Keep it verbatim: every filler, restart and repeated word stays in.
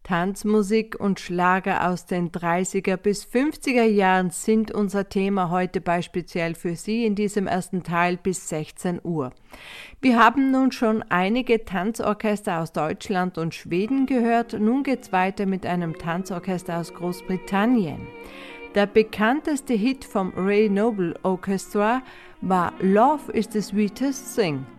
Tanzmusik und Schlager aus den dreißiger bis fünfziger Jahren sind unser Thema heute bei Speziell für Sie in diesem ersten Teil bis sechzehn Uhr. Wir haben nun schon einige Tanzorchester aus Deutschland und Schweden gehört. Nun geht's weiter mit einem Tanzorchester aus Großbritannien. Der bekannteste Hit vom Ray Noble Orchestra war Love is the Sweetest Thing.